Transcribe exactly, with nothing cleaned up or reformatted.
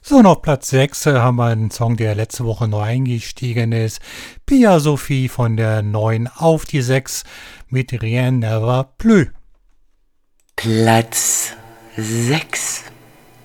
So, und auf Platz sechs äh, haben wir einen Song, der letzte Woche neu eingestiegen ist. Pia Sophie von der neun auf die sechs mit Rien ne va plus. Platz sechs.